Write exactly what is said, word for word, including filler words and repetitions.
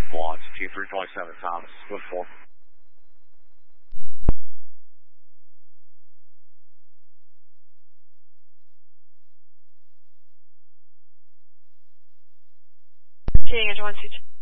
Watch two three twenty-seven, Thomas, split four. King, one two two.